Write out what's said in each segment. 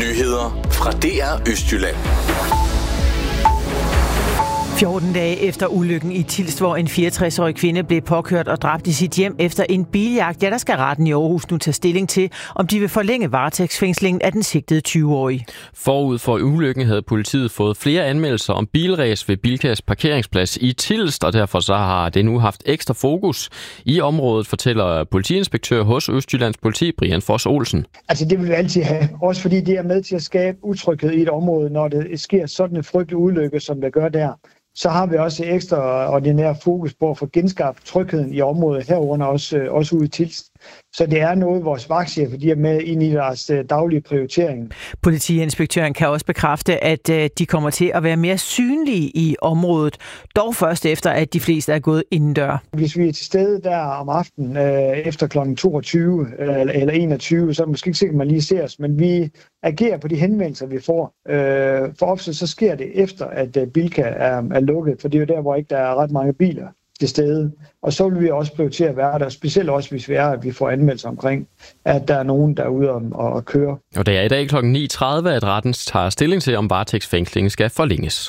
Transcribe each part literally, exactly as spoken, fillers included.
Nyheder fra D R Østjylland. fjorten dage efter ulykken i Tilst, hvor en fireogtres-årig kvinde blev påkørt og dræbt i sit hjem efter en biljagt, ja, der skal retten i Aarhus nu tage stilling til, om de vil forlænge varetægtsfængslingen af den sigtede tyve-årige. Forud for ulykken havde politiet fået flere anmeldelser om bilræs ved Bilkas parkeringsplads i Tilst, og derfor så har det nu haft ekstra fokus i området, fortæller politiinspektør hos Østjyllands Politi, Brian Foss Olsen. Altså det vil vi altid have, også fordi det er med til at skabe utryghed i et område, når det sker sådan en frygtelig ulykke, som det gør der. Så har vi også ekstraordinær fokus på at få genskabt trygheden i området herunder også, også ude i Tilst. Så det er noget, vores vagtchefer de er med ind i deres daglige prioritering. Politiinspektøren kan også bekræfte, at de kommer til at være mere synlige i området, dog først efter, at de fleste er gået indendør. Hvis vi er til stede der om aftenen øh, efter klokken toogtyve eller, eller enogtyve, så er det måske ikke sikkert, at man lige ser os, men vi agerer på de henvendelser, vi får. Øh, for ofte så sker det efter, at Bilka er, er lukket, for det er jo der, hvor ikke der er ret mange biler til stede. Og så vil vi også prioritere at være der, specielt også hvis vi er, at vi får anmeldelser omkring, at der er nogen, der er ude og, og køre. Og det er i dag klokken ni tredive, at retten tager stilling til, om varetægtsfængslingen skal forlænges.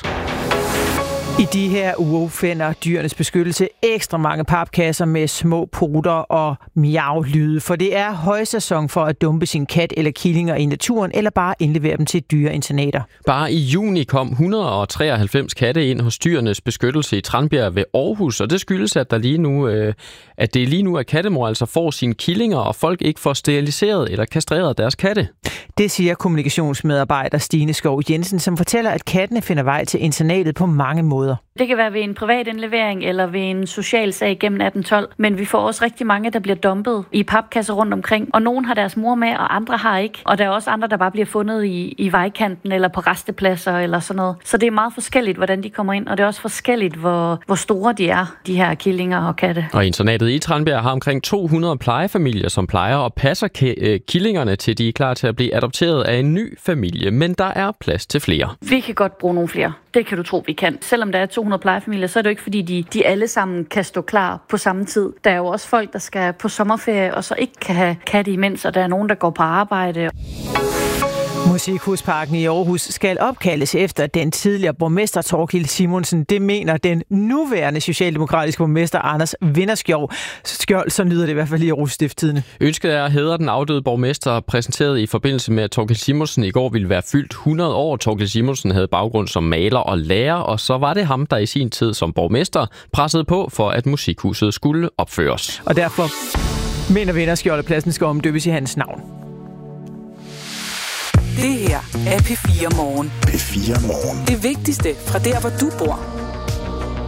I de her uger finder Dyrenes Beskyttelse ekstra mange papkasser med små poter og miau-lyde, for det er højsæson for at dumpe sin kat eller killinger i naturen, eller bare indlevere dem til dyreinternater. Bare i juni kom et hundrede og treoghalvfems katte ind hos Dyrenes Beskyttelse i Tranbjerg ved Aarhus, og det skyldes, at, der lige nu, øh, at det lige nu er kattemor altså får sine killinger, og folk ikke får steriliseret eller kastreret deres katte. Det siger kommunikationsmedarbejder Stine Skov Jensen, som fortæller, at kattene finder vej til internatet på mange måder. Det kan være ved en privat indlevering eller ved en social sag gennem atten tolv, men vi får også rigtig mange, der bliver dumpet i papkasser rundt omkring, og nogen har deres mor med, og andre har ikke. Og der er også andre, der bare bliver fundet i, i vejkanten eller på rastepladser eller sådan noget. Så det er meget forskelligt, hvordan de kommer ind, og det er også forskelligt, hvor, hvor store de er, de her killinger og katte. Og internatet i Tranbjerg har omkring to hundrede plejefamilier, som plejer og passer k- killingerne til, de er klar til at blive adopteret af en ny familie, men der er plads til flere. Vi kan godt bruge nogle flere. Det kan du tro, vi kan. Selvom der er to hundrede plejefamilier, så er det jo ikke, fordi de, de alle sammen kan stå klar på samme tid. Der er jo også folk, der skal på sommerferie, og så ikke kan have katte imens, og der er nogen, der går på arbejde. Musikhusparken i Aarhus skal opkaldes efter den tidligere borgmester Thorkild Simonsen. Det mener den nuværende socialdemokratiske borgmester Anders Vinderskjold. Skjold, så lyder det i hvert fald i Aarhus Stiftstidende. Ønsket er at hædre den afdøde borgmester, præsenteret i forbindelse med, at Thorkild Simonsen i går ville være fyldt hundrede år. Thorkild Simonsen havde baggrund som maler og lærer, og så var det ham, der i sin tid som borgmester pressede på for, at musikhuset skulle opføres. Og derfor mener Vinderskjold, at pladsen skal omdøbes i hans navn. Det her er P fire Morgen. P fire Morgen. Det vigtigste fra der, hvor du bor.